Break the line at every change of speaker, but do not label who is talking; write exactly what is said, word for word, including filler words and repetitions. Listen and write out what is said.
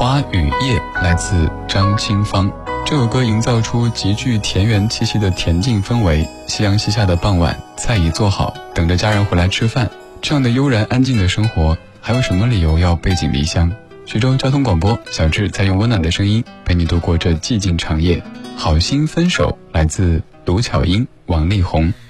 花与叶来自张清芳。这首歌营造出极具田园气息的恬静氛围，夕阳西下的傍晚，菜已做好，等着家人回来吃饭。这样的悠然安静的生活，还有什么理由要背井离乡？徐州交通广播，小智在用温暖的声音陪你度过这寂静长夜。好心分手来自卢巧音、王力宏。